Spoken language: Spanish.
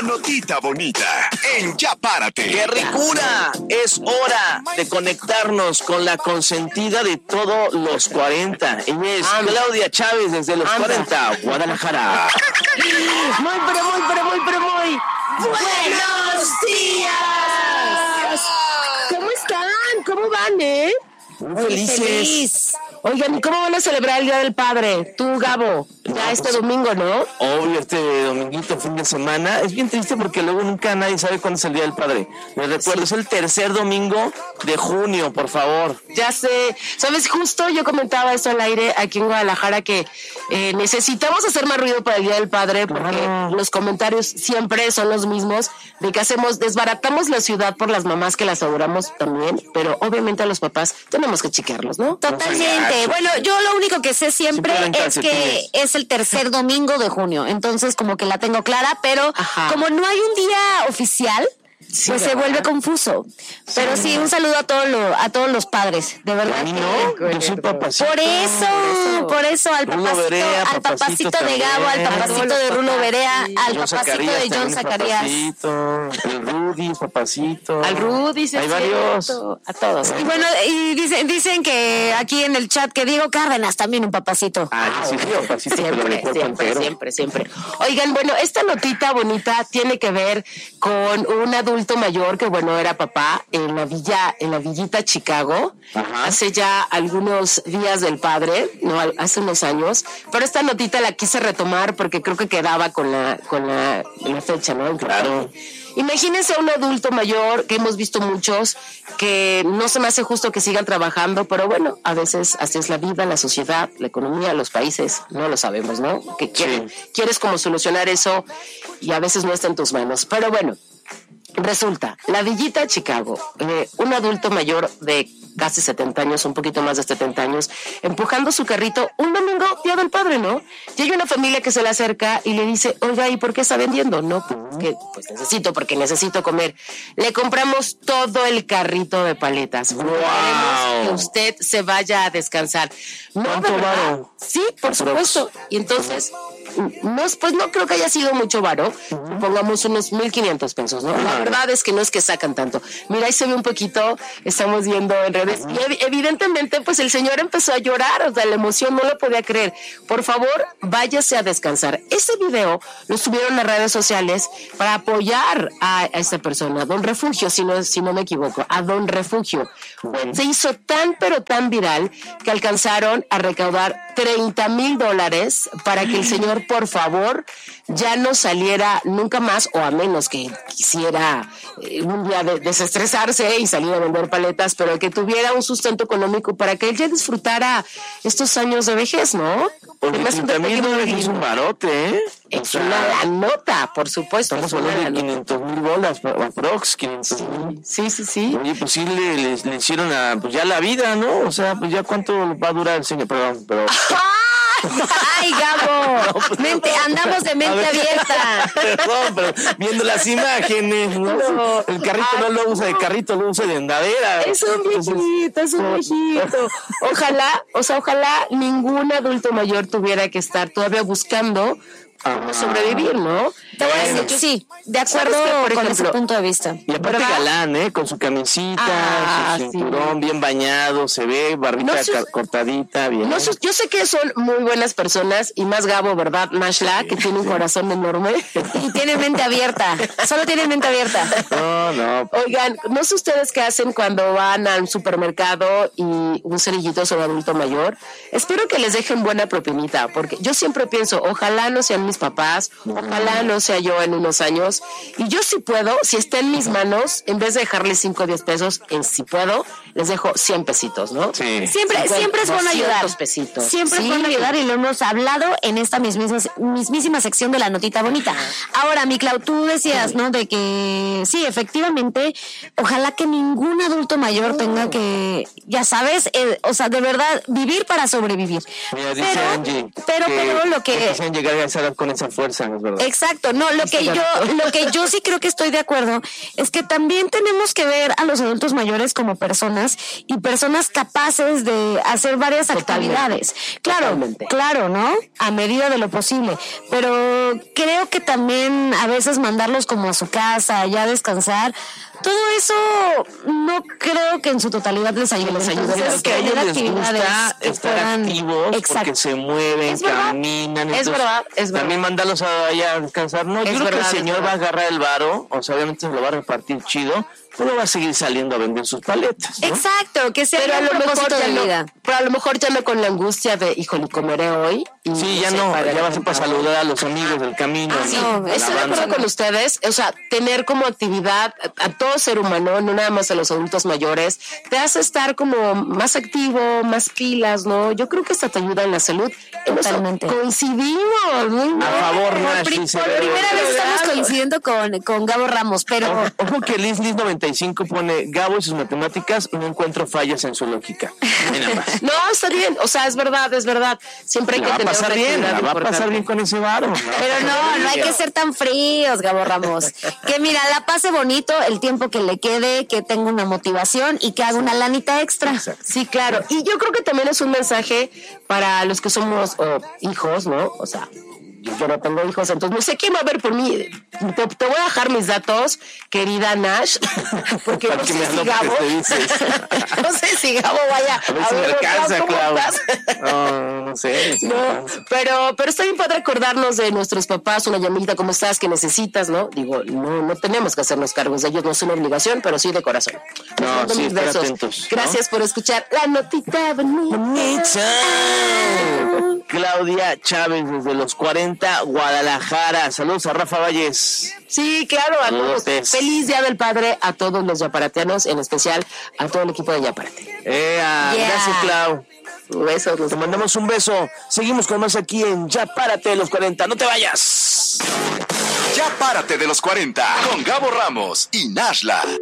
notita bonita en Ya Párate. ¡Qué ricura! Es hora de conectarnos con la consentida de todos los 40. Ella es Claudia Chávez desde los 40, Guadalajara. Muy buenos días. ¿Cómo están? ¿Cómo van, Muy felices. Feliz. Oigan, ¿y cómo van a celebrar el Día del Padre? Tú, Gabo, ya este domingo, ¿no? Obvio, este dominguito, fin de semana. Es bien triste porque luego nunca nadie sabe cuándo es el Día del Padre. Les recuerdo, es el tercer domingo de junio, por favor. Ya sé. ¿Sabes? Justo yo comentaba esto al aire aquí en Guadalajara que necesitamos hacer más ruido para el Día del Padre porque los comentarios siempre son los mismos de que desbaratamos la ciudad por las mamás que las adoramos también, pero obviamente a los papás tenemos que chequearlos, ¿no? Totalmente. Bueno, yo lo único que sé siempre es que es el tercer domingo de junio, entonces como que la tengo clara, pero como no hay un día oficial, sí, pues se vuelve confuso. Pero sí, un saludo a todos los padres, de verdad. A mí no, yo soy papacito. Por eso, al Rulo papacito, Berea, al papacito de Gabo, al papacito de Rulo Berea, al papacito de John Zacarías. El Rudy, papacito. Al Rudy, hay varios. A todos. Y bueno, y dicen que aquí en el chat que Diego Cárdenas también un papacito. Sí, papacito, pero de cuerpo entero. Siempre. Oigan, bueno, esta notita bonita tiene que ver con un adulto mayor que, bueno, era papá en la villita Chicago. Hace ya algunos días del padre, no, hace unos años, pero esta notita la quise retomar porque creo que quedaba con la fecha, ¿no? Claro. Imagínense a un adulto mayor, que hemos visto muchos, que no se me hace justo que sigan trabajando, pero bueno, a veces así es la vida, la sociedad, la economía, los países, no lo sabemos, ¿no? Que quieres como solucionar eso y a veces no está en tus manos. Pero bueno, resulta, la villita Chicago, un adulto mayor de casi 70 años, un poquito más de 70 años, empujando su carrito un domingo, Día del Padre, ¿no? Y hay una familia que se le acerca y le dice, oiga, ¿y por qué está vendiendo? No, pues porque necesito comer. Le compramos todo el carrito de paletas. ¡Wow! Queremos que usted se vaya a descansar. No, ¿cuánto varo? Sí, por supuesto. Y entonces, no creo que haya sido mucho varo. Pongamos unos 1,500 pesos, ¿no? La verdad es que no es que sacan tanto. Mira, ahí se ve un poquito, estamos viendo en redes. Y evidentemente, pues el señor empezó a llorar, o sea, la emoción no lo podía creer. Por favor, váyase a descansar. Ese video lo subieron a redes sociales para apoyar a esta persona, Don Refugio, si no me equivoco, a Don Refugio. Se hizo tan, pero tan viral que alcanzaron a recaudar $30,000 para que el señor, por favor, ya no saliera nunca más, o a menos que quisiera un día desestresarse y salir a vender paletas, pero que tuviera un sustento económico para que él ya disfrutara estos años de vejez, ¿no? Oye, $30,000 es un barote, ¿eh? Es una nota, por supuesto. Estamos hablando de $500,000, aprox, 500,000. Sí. Oye, pues sí le hicieron pues ya la vida, ¿no? O sea, pues ya cuánto va a durar el señor, perdón, pero... ¡Ay, Gabo! Andamos de mente abierta. Perdón, pero viendo las imágenes, ¿no? El carrito no lo usa de carrito, lo usa de andadera. Es un viejito. Ojalá ningún adulto mayor tuviera que estar todavía buscando cómo sobrevivir, ¿no? Te voy a decir, sí, de acuerdo con ese punto de vista. Y aparte galán, con su camisita, su cinturón bien bañado, se ve, barbita cortadita, bien. No, yo sé que son muy buenas personas, y más Gabo, ¿verdad, Mashla? Que tiene un corazón enorme. Y tiene mente abierta, solo tiene mente abierta. No. Oigan, no sé ustedes qué hacen cuando van al supermercado y un cerillito sobre adulto mayor. Espero que les dejen buena propinita, porque yo siempre pienso, ojalá no sean mis papás, ojalá no sea yo en unos años, y yo si puedo, si está en mis manos, en vez de dejarles 5 o 10 pesos, si puedo, les dejo 100 pesitos, ¿no? Sí. Siempre es bueno ayudar. Pesitos. Siempre es bueno ayudar, y lo hemos hablado en esta mismísima sección de la notita bonita. Ahora, mi Clau, tú decías, ¿no? De que sí, efectivamente, ojalá que ningún adulto mayor tenga que, ya sabes, o sea, de verdad, vivir para sobrevivir. Mira, dice Angie, pero lo que quisieran llegar a esa edad con esa fuerza, es verdad. Exacto, no, lo que yo sí creo que estoy de acuerdo es que también tenemos que ver a los adultos mayores como personas y personas capaces de hacer varias actividades. Claro, ¿no? A medida de lo posible, pero creo que también a veces mandarlos como a su casa, ya a descansar, todo eso no creo que en su totalidad les ayude. Es que a ellos les gusta estar activos, porque se mueven, caminan. Es verdad. También mandarlos allá a descansar. No, yo creo que el señor va a agarrar el varo, o sea, obviamente se lo va a repartir chido, pero va a seguir saliendo a vender sus paletas, ¿no? Exacto, que sea pero a lo mejor de vida. Pero a lo mejor ya no con la angustia de, híjole, comeré hoy. Sí, ya no, ya va a ser para saludar a los amigos del camino. Sí, estoy de acuerdo con ustedes, o sea, tener como actividad a todo ser humano, no nada más a los adultos mayores, te hace estar como más activo, más pilas, ¿no? Yo creo que esto te ayuda en la salud. Totalmente. Coincidimos, ¿no? A favor, Nash, Por primera vez estamos coincidiendo con Gabo Ramos, pero... Ojo que Liz 95 pone Gabo y sus matemáticas, no encuentro fallas en su lógica. No, está bien, o sea, es verdad. Siempre hay que tener pasar bien, va a pasar bien con ese varo. Pero no hay que ser tan fríos, Gabo Ramos. Que mira, la pase bonito el tiempo que le quede, que tenga una motivación y que haga una lanita extra. Exacto. Sí, claro. Y yo creo que también es un mensaje para los que somos hijos, ¿no? O sea, yo no tengo hijos, entonces no sé quién va a ver por mí. Te voy a dejar mis datos, querida Nash, porque no sé si Gabo, no sé si Gabo vaya a ver si me alcanza, Clau. No sé. No, pero está bien padre acordarnos de nuestros papás, una llamadita, ¿cómo estás? ¿Qué necesitas? ¿No? Digo, no tenemos que hacernos cargos de ellos, no es una obligación, pero sí de corazón. No, sí, estar atentos, ¿no? Gracias por escuchar la notita bonita. Claudia Chávez desde los 40, Guadalajara. Saludos a Rafa Valles. Sí, claro, a todos. Feliz Día del Padre a todos los yaparateanos, en especial a todo el equipo de Yaparate. Gracias, Clau. Besos. Te mandamos un beso. Seguimos con más aquí en Ya Párate de los 40. ¡No te vayas! Ya Párate de los 40 con Gabo Ramos y Nashla.